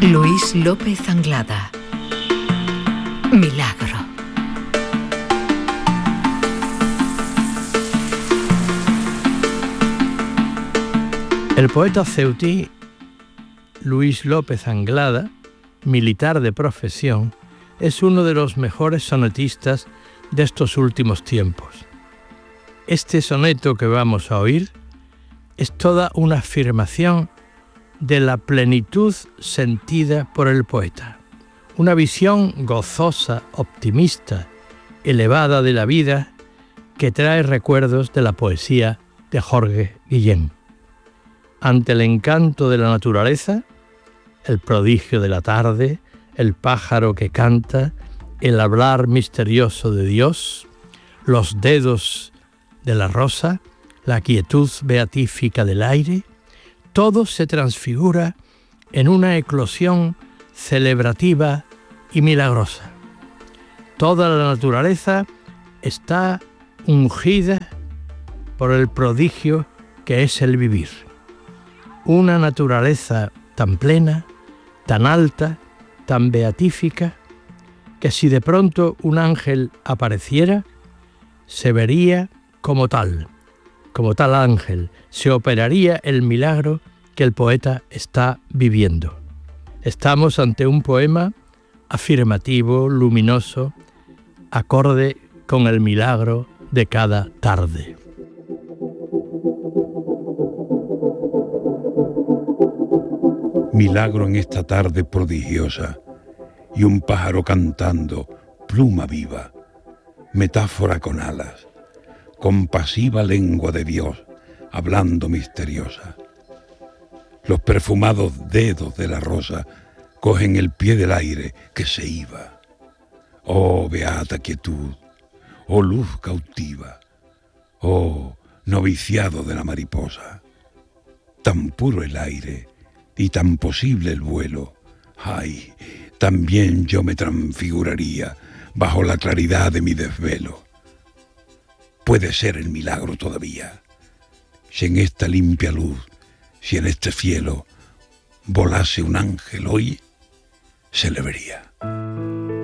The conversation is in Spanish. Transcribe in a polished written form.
Luis López Anglada. Milagro. El poeta ceutí Luis López Anglada, militar de profesión, es uno de los mejores sonetistas de estos últimos tiempos. Este soneto que vamos a oír es toda una afirmación de la plenitud sentida por el poeta, una visión gozosa, optimista, elevada de la vida que trae recuerdos de la poesía de Jorge Guillén. Ante el encanto de la naturaleza, el prodigio de la tarde, el pájaro que canta, el hablar misterioso de Dios, los dedos de la rosa, la quietud beatífica del aire, todo se transfigura en una eclosión celebrativa y milagrosa. Toda la naturaleza está ungida por el prodigio que es el vivir. Una naturaleza tan plena, tan alta, tan beatífica, que si de pronto un ángel apareciera, se vería como tal ángel, se operaría el milagro que el poeta está viviendo. Estamos ante un poema afirmativo, luminoso, acorde con el milagro de cada tarde. Milagro en esta tarde prodigiosa, y un pájaro cantando, pluma viva, metáfora con alas, compasiva lengua de Dios, hablando misteriosa. Los perfumados dedos de la rosa cogen el pie del aire que se iba. Oh, beata quietud, oh luz cautiva, oh noviciado de la mariposa. Tan puro el aire y tan posible el vuelo. Ay, también yo me transfiguraría bajo la claridad de mi desvelo. Puede ser el milagro todavía. Si en esta limpia luz, si en este cielo volase un ángel hoy, se le vería.